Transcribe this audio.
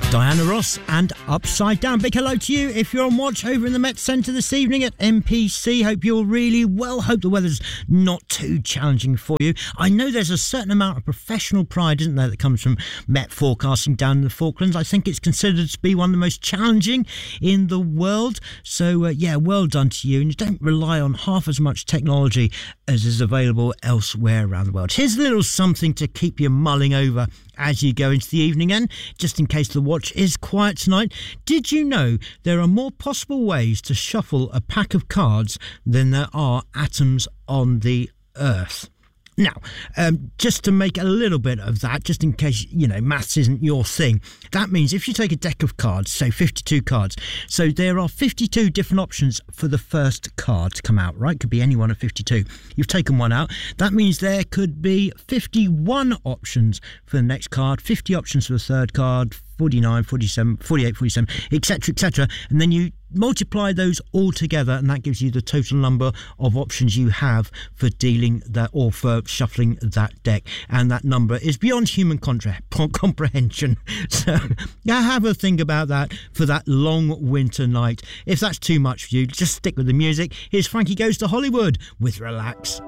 Diana Ross and Upside Down. Big hello to you if you're on watch over in the Met Centre this evening at MPC. Hope you're really well. Hope the weather's not too challenging for you. I know there's a certain amount of professional pride, isn't there, that comes from Met forecasting down in the Falklands. I think it's considered to be one of the most challenging in the world. So, well done to you. And you don't rely on half as much technology as is available elsewhere around the world. Here's a little something to keep you mulling over as you go into the evening, and just in case the watch is quiet tonight, did you know there are more possible ways to shuffle a pack of cards than there are atoms on the Earth? Now, just to make a little bit of that, just in case, maths isn't your thing, that means if you take a deck of cards, say 52 cards, so there are 52 different options for the first card to come out, right? Could be any one of 52. You've taken one out. That means there could be 51 options for the next card, 50 options for the third card, 49, 47, 48, 47, etc., etc. And then you multiply those all together, and that gives you the total number of options you have for dealing that, or for shuffling that deck. And that number is beyond human comprehension. So have a think about that for that long winter night. If that's too much for you, just stick with the music. Here's Frankie Goes to Hollywood with Relax.